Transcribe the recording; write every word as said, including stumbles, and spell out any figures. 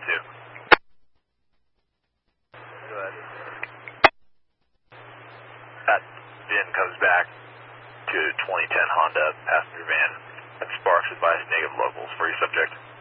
two. Go ahead. That VIN comes back to twenty ten Honda passenger van. And Sparks advised negative locals for your subject.